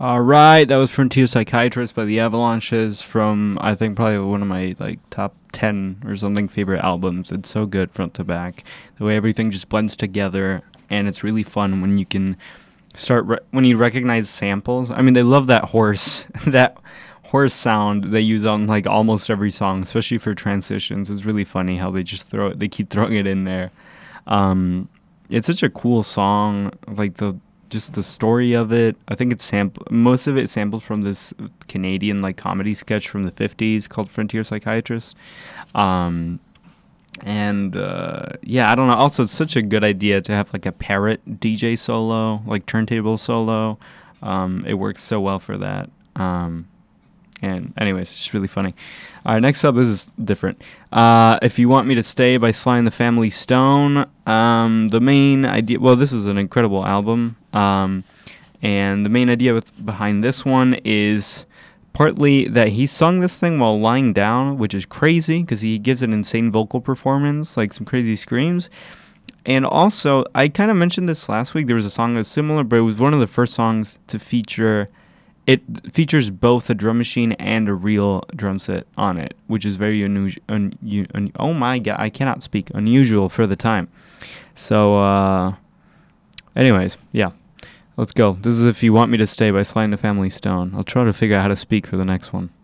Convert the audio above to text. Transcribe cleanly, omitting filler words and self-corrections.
All right, that was Frontier Psychiatrist by the Avalanches from I think probably one of my like top 10 or something favorite albums. It's so good front to back. The way everything just blends together, and it's really fun when you can when you recognize samples. I mean, they love that horse that horse sound they use on like almost every song, especially for transitions. It's really funny how they keep throwing it in there. It's such a cool song, like just the story of it. I think most of it sampled from this Canadian like comedy sketch from the 50s called Frontier Psychiatrist. Yeah, I don't know. Also, it's such a good idea to have like a parrot DJ solo, like turntable solo. It works so well for that. And anyways, it's just really funny. All right, next up, this is different. If You Want Me to Stay by Sly and the Family Stone. The main idea, well, this is an incredible album. And the main idea behind this one is partly that he sung this thing while lying down, which is crazy because he gives an insane vocal performance, like some crazy screams. And also, I kind of mentioned this last week. There was a song that was similar, but it was one of the first songs to feature. It features both a drum machine and a real drum set on it, which is very unusual. Oh my god, I cannot speak. Unusual for the time. So, anyways, yeah. Let's go. This is If You Want Me to Stay by Sly and the Family Stone. I'll try to figure out how to speak for the next one.